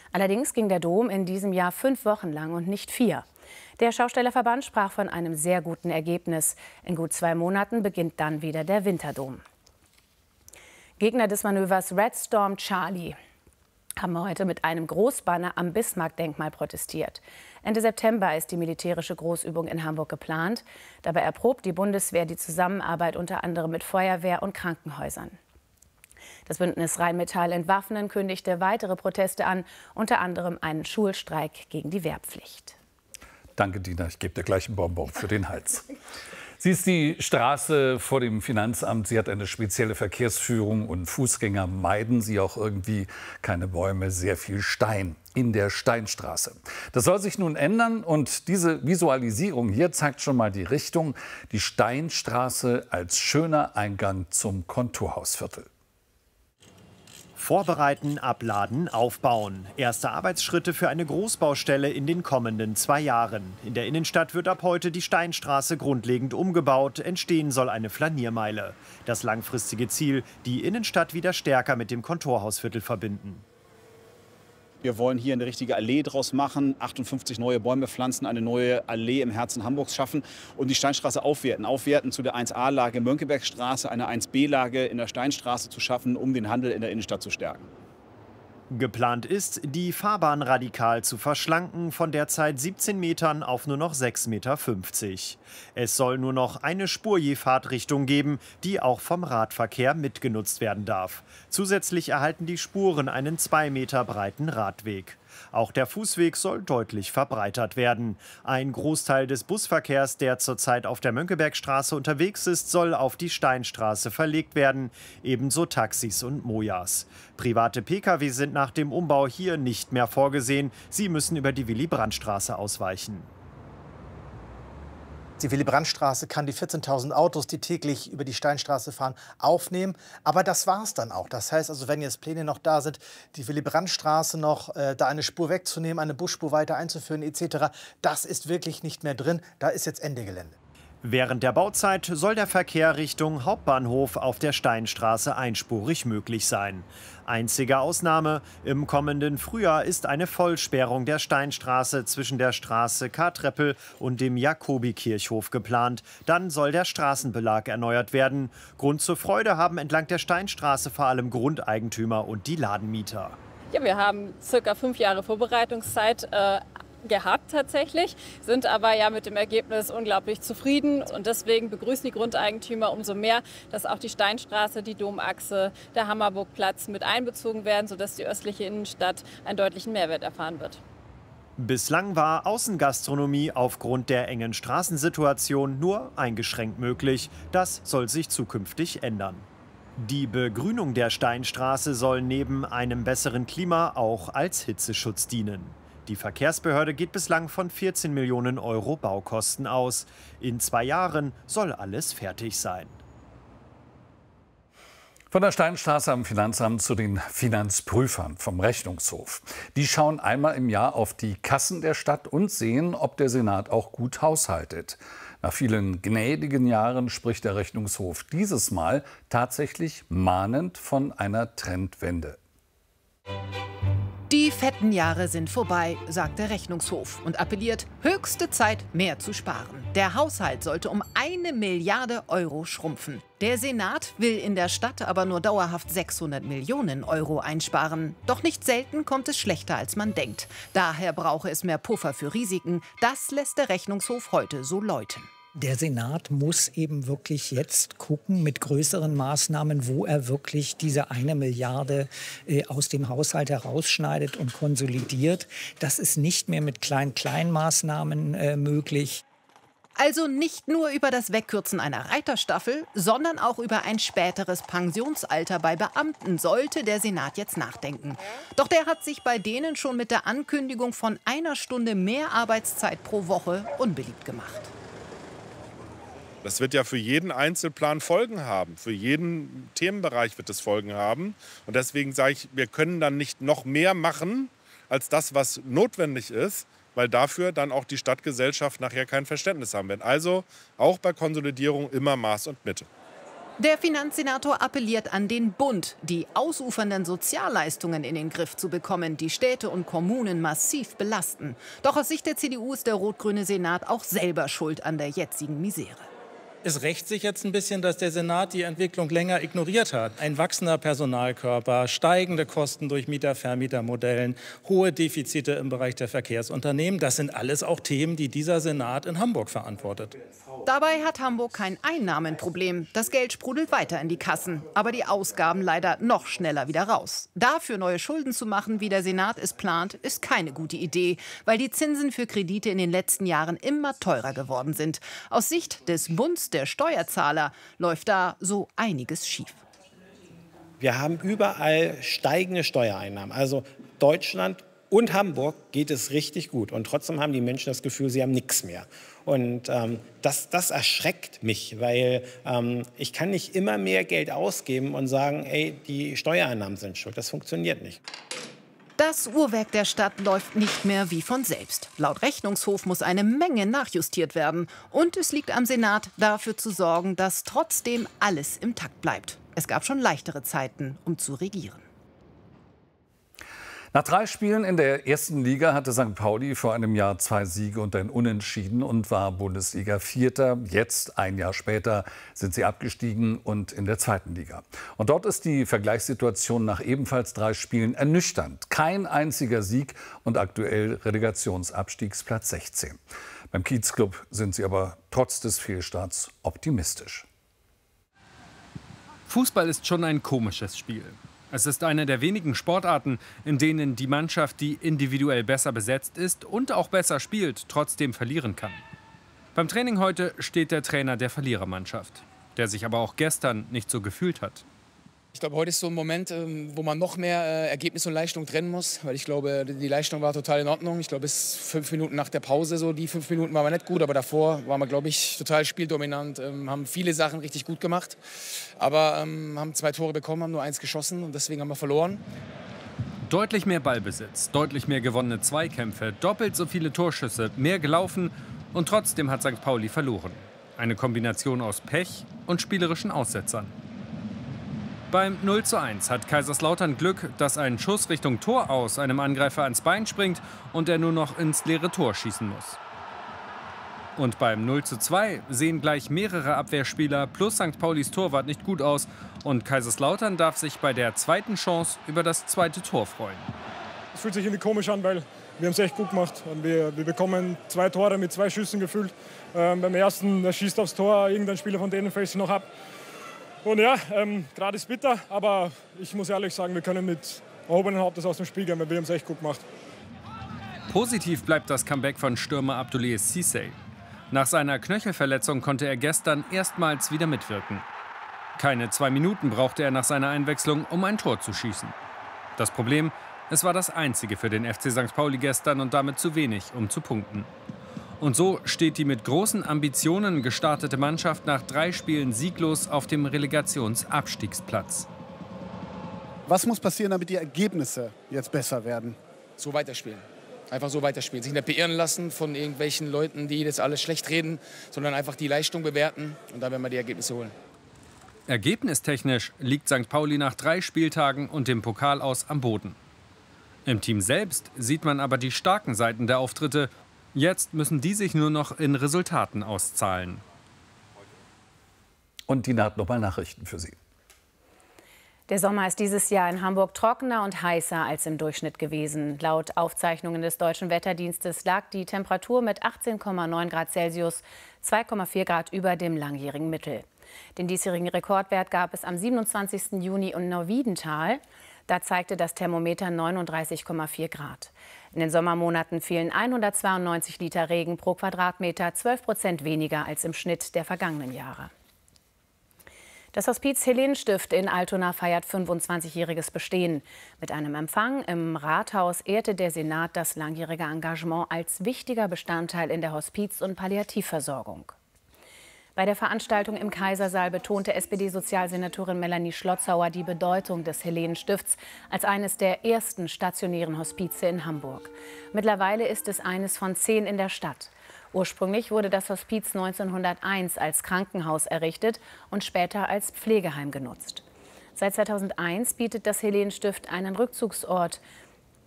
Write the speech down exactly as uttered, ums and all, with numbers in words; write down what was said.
Allerdings ging der Dom in diesem Jahr fünf Wochen lang und nicht vier. Der Schaustellerverband sprach von einem sehr guten Ergebnis. In gut zwei Monaten beginnt dann wieder der Winterdom. Gegner des Manövers Red Storm Charlie haben heute mit einem Großbanner am Bismarck-Denkmal protestiert. Ende September ist die militärische Großübung in Hamburg geplant. Dabei erprobt die Bundeswehr die Zusammenarbeit unter anderem mit Feuerwehr und Krankenhäusern. Das Bündnis Rheinmetall Entwaffnen kündigte weitere Proteste an, unter anderem einen Schulstreik gegen die Wehrpflicht. Danke, Dina. Ich gebe dir gleich einen Bonbon für den Hals. Sie ist die Straße vor dem Finanzamt. Sie hat eine spezielle Verkehrsführung und Fußgänger meiden sie auch irgendwie. Keine Bäume, sehr viel Stein in der Steinstraße. Das soll sich nun ändern und diese Visualisierung hier zeigt schon mal die Richtung. Die Steinstraße als schöner Eingang zum Konturhausviertel. Vorbereiten, abladen, aufbauen. Erste Arbeitsschritte für eine Großbaustelle in den kommenden zwei Jahren. In der Innenstadt wird ab heute die Steinstraße grundlegend umgebaut. Entstehen soll eine Flaniermeile. Das langfristige Ziel, die Innenstadt wieder stärker mit dem Kontorhausviertel verbinden. Wir wollen hier eine richtige Allee draus machen, achtundfünfzig neue Bäume pflanzen, eine neue Allee im Herzen Hamburgs schaffen und die Steinstraße aufwerten. Aufwerten zu der eins A-Lage Mönckebergstraße, eine eins B-Lage in der Steinstraße zu schaffen, um den Handel in der Innenstadt zu stärken. Geplant ist, die Fahrbahn radikal zu verschlanken, von derzeit siebzehn Metern auf nur noch sechs Meter fünfzig. Es soll nur noch eine Spur je Fahrtrichtung geben, die auch vom Radverkehr mitgenutzt werden darf. Zusätzlich erhalten die Spuren einen zwei Meter breiten Radweg. Auch der Fußweg soll deutlich verbreitert werden. Ein Großteil des Busverkehrs, der zurzeit auf der Mönckebergstraße unterwegs ist, soll auf die Steinstraße verlegt werden. Ebenso Taxis und Mojas. Private Pkw sind nach dem Umbau hier nicht mehr vorgesehen. Sie müssen über die Willy-Brandt-Straße ausweichen. Die Willy-Brandt-Straße kann die vierzehntausend Autos, die täglich über die Steinstraße fahren, aufnehmen. Aber das war es dann auch. Das heißt also, wenn jetzt Pläne noch da sind, die Willy-Brandt-Straße noch, äh, da eine Spur wegzunehmen, eine Busspur weiter einzuführen et cetera, das ist wirklich nicht mehr drin. Da ist jetzt Ende Gelände. Während der Bauzeit soll der Verkehr Richtung Hauptbahnhof auf der Steinstraße einspurig möglich sein. Einzige Ausnahme: Im kommenden Frühjahr ist eine Vollsperrung der Steinstraße zwischen der Straße Kartreppel und dem Jakobikirchhof geplant. Dann soll der Straßenbelag erneuert werden. Grund zur Freude haben entlang der Steinstraße vor allem Grundeigentümer und die Ladenmieter. Ja, wir haben circa fünf Jahre Vorbereitungszeit äh, gehabt tatsächlich, sind aber ja mit dem Ergebnis unglaublich zufrieden und deswegen begrüßen die Grundeigentümer umso mehr, dass auch die Steinstraße, die Domachse, der Hammerburgplatz mit einbezogen werden, sodass die östliche Innenstadt einen deutlichen Mehrwert erfahren wird. Bislang war Außengastronomie aufgrund der engen Straßensituation nur eingeschränkt möglich. Das soll sich zukünftig ändern. Die Begrünung der Steinstraße soll neben einem besseren Klima auch als Hitzeschutz dienen. Die Verkehrsbehörde geht bislang von vierzehn Millionen Euro Baukosten aus. In zwei Jahren soll alles fertig sein. Von der Steinstraße am Finanzamt zu den Finanzprüfern vom Rechnungshof. Die schauen einmal im Jahr auf die Kassen der Stadt und sehen, ob der Senat auch gut haushaltet. Nach vielen gnädigen Jahren spricht der Rechnungshof dieses Mal tatsächlich mahnend von einer Trendwende. Die fetten Jahre sind vorbei, sagt der Rechnungshof und appelliert, höchste Zeit, mehr zu sparen. Der Haushalt sollte um eine Milliarde Euro schrumpfen. Der Senat will in der Stadt aber nur dauerhaft sechshundert Millionen Euro einsparen. Doch nicht selten kommt es schlechter, als man denkt. Daher brauche es mehr Puffer für Risiken. Das lässt der Rechnungshof heute so läuten. Der Senat muss eben wirklich jetzt gucken mit größeren Maßnahmen, wo er wirklich diese eine Milliarde äh, aus dem Haushalt herausschneidet und konsolidiert. Das ist nicht mehr mit Klein-Klein-Maßnahmen äh, möglich. Also nicht nur über das Wegkürzen einer Reiterstaffel, sondern auch über ein späteres Pensionsalter bei Beamten sollte der Senat jetzt nachdenken. Doch der hat sich bei denen schon mit der Ankündigung von einer Stunde mehr Arbeitszeit pro Woche unbeliebt gemacht. Das wird ja für jeden Einzelplan Folgen haben. Für jeden Themenbereich wird es Folgen haben. Und deswegen sage ich, wir können dann nicht noch mehr machen, als das, was notwendig ist, weil dafür dann auch die Stadtgesellschaft nachher kein Verständnis haben wird. Also auch bei Konsolidierung immer Maß und Mitte. Der Finanzsenator appelliert an den Bund, die ausufernden Sozialleistungen in den Griff zu bekommen, die Städte und Kommunen massiv belasten. Doch aus Sicht der C D U ist der rot-grüne Senat auch selber schuld an der jetzigen Misere. Es rächt sich jetzt ein bisschen, dass der Senat die Entwicklung länger ignoriert hat. Ein wachsender Personalkörper, steigende Kosten durch Mieter-Vermieter-Modellen, hohe Defizite im Bereich der Verkehrsunternehmen. Das sind alles auch Themen, die dieser Senat in Hamburg verantwortet. Dabei hat Hamburg kein Einnahmenproblem. Das Geld sprudelt weiter in die Kassen. Aber die Ausgaben leider noch schneller wieder raus. Dafür neue Schulden zu machen, wie der Senat es plant, ist keine gute Idee, weil die Zinsen für Kredite in den letzten Jahren immer teurer geworden sind. Aus Sicht des Bundes der Steuerzahler läuft da so einiges schief. Wir haben überall steigende Steuereinnahmen. Also Deutschland und Hamburg geht es richtig gut. Und trotzdem haben die Menschen das Gefühl, sie haben nichts mehr. Und ähm, das, das erschreckt mich, weil ähm, ich kann nicht immer mehr Geld ausgeben und sagen, ey, die Steuereinnahmen sind schuld. Das funktioniert nicht. Das Uhrwerk der Stadt läuft nicht mehr wie von selbst. Laut Rechnungshof muss eine Menge nachjustiert werden. Und es liegt am Senat, dafür zu sorgen, dass trotzdem alles im Takt bleibt. Es gab schon leichtere Zeiten, um zu regieren. Nach drei Spielen in der ersten Liga hatte Sankt Pauli vor einem Jahr zwei Siege und ein Unentschieden und war Bundesliga-Vierter. Jetzt, ein Jahr später, sind sie abgestiegen und in der zweiten Liga. Und dort ist die Vergleichssituation nach ebenfalls drei Spielen ernüchternd. Kein einziger Sieg und aktuell Relegationsabstiegsplatz sechzehn. Beim Kiezclub sind sie aber trotz des Fehlstarts optimistisch. Fußball ist schon ein komisches Spiel. Es ist eine der wenigen Sportarten, in denen die Mannschaft, die individuell besser besetzt ist und auch besser spielt, trotzdem verlieren kann. Beim Training heute steht der Trainer der Verlierermannschaft, der sich aber auch gestern nicht so gefühlt hat. Ich glaube, heute ist so ein Moment, wo man noch mehr Ergebnis und Leistung trennen muss. Weil ich glaube, die Leistung war total in Ordnung. Ich glaube, bis fünf Minuten nach der Pause, so die fünf Minuten waren wir nicht gut. Aber davor waren wir, glaube ich, total spieldominant. Haben viele Sachen richtig gut gemacht. Aber ähm, haben zwei Tore bekommen, haben nur eins geschossen. Und deswegen haben wir verloren. Deutlich mehr Ballbesitz, deutlich mehr gewonnene Zweikämpfe, doppelt so viele Torschüsse, mehr gelaufen. Und trotzdem hat Sankt Pauli verloren. Eine Kombination aus Pech und spielerischen Aussetzern. Beim null zu eins hat Kaiserslautern Glück, dass ein Schuss Richtung Tor aus einem Angreifer ans Bein springt und er nur noch ins leere Tor schießen muss. Und beim null zu zwei sehen gleich mehrere Abwehrspieler plus Sankt Paulis Torwart nicht gut aus. Und Kaiserslautern darf sich bei der zweiten Chance über das zweite Tor freuen. Es fühlt sich irgendwie komisch an, weil wir haben es echt gut gemacht. Und wir, wir bekommen zwei Tore mit zwei Schüssen gefühlt. Ähm, beim ersten, der schießt aufs Tor, irgendein Spieler von denen fällt sich noch ab. Und ja, ähm, gerade ist bitter, aber ich muss ehrlich sagen, wir können mit erhobenen Hauptes aus dem Spiel gehen, weil wir haben es echt gut gemacht. Positiv bleibt das Comeback von Stürmer Abdoulaye Cissé. Nach seiner Knöchelverletzung konnte er gestern erstmals wieder mitwirken. Keine zwei Minuten brauchte er nach seiner Einwechslung, um ein Tor zu schießen. Das Problem, es war das einzige für den F C Sankt Pauli gestern und damit zu wenig, um zu punkten. Und so steht die mit großen Ambitionen gestartete Mannschaft nach drei Spielen sieglos auf dem Relegationsabstiegsplatz. Was muss passieren, damit die Ergebnisse jetzt besser werden? So weiterspielen. Einfach so weiterspielen. Sich nicht beirren lassen von irgendwelchen Leuten, die das alles schlecht reden, sondern einfach die Leistung bewerten und dann werden wir die Ergebnisse holen. Ergebnistechnisch liegt Sankt Pauli nach drei Spieltagen und dem Pokal aus am Boden. Im Team selbst sieht man aber die starken Seiten der Auftritte. Jetzt müssen die sich nur noch in Resultaten auszahlen. Und Dina hat noch mal Nachrichten für Sie. Der Sommer ist dieses Jahr in Hamburg trockener und heißer als im Durchschnitt gewesen. Laut Aufzeichnungen des Deutschen Wetterdienstes lag die Temperatur mit achtzehn Komma neun Grad Celsius zwei Komma vier Grad über dem langjährigen Mittel. Den diesjährigen Rekordwert gab es am siebenundzwanzigsten Juni in Neuwiedental. Da zeigte das Thermometer neununddreißig Komma vier Grad. In den Sommermonaten fielen hundertzweiundneunzig Liter Regen pro Quadratmeter, zwölf Prozent weniger als im Schnitt der vergangenen Jahre. Das Hospiz Helene-Stift in Altona feiert fünfundzwanzigjähriges Bestehen. Mit einem Empfang im Rathaus ehrte der Senat das langjährige Engagement als wichtiger Bestandteil in der Hospiz- und Palliativversorgung. Bei der Veranstaltung im Kaisersaal betonte S P D-Sozialsenatorin Melanie Schlotzauer die Bedeutung des Helenen-Stifts als eines der ersten stationären Hospize in Hamburg. Mittlerweile ist es eines von zehn in der Stadt. Ursprünglich wurde das Hospiz neunzehnhunderteins als Krankenhaus errichtet und später als Pflegeheim genutzt. Seit zweitausendeins bietet das Helenen-Stift einen Rückzugsort